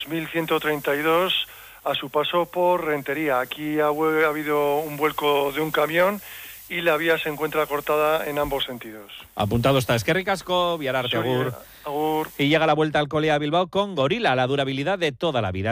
2132 a su paso por Rentería. Aquí ha habido un vuelco de un camión y la vía se encuentra cortada en ambos sentidos. Apuntado está. Eskerrik asko, Biararte, agur. Agur. Y llega la vuelta al cole a Bilbao con Gorila, la durabilidad de toda la vida.